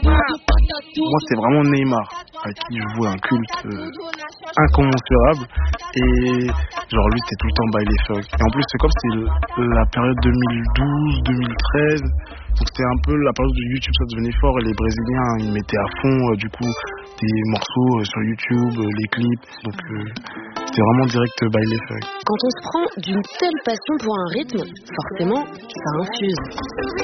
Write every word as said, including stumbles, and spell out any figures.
Moi, c'est vraiment Neymar, à qui je voue un culte euh, incommensurable. Et genre, lui, c'était tout le temps by les thugs. Et en plus, c'est comme c'était la période deux mille douze deux mille treize. Donc, c'était un peu la période où YouTube, ça devenait fort. Et les Brésiliens, ils mettaient à fond, euh, du coup, des morceaux euh, sur YouTube, euh, les clips. Donc, euh, c'était vraiment direct euh, by les thugs. Quand on se prend d'une telle passion pour un rythme, forcément, ça infuse.